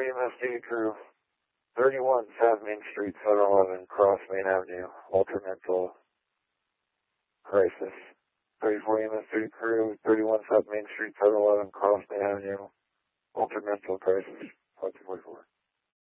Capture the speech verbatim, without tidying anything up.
E M S duty crew, thirty-one South Main Street, seven eleven, Cross Main Avenue, Walter Mental Crisis. thirty-four E M S duty crew, thirty-one South Main Street, seven eleven, Cross Main Avenue, Walter Mental Crisis.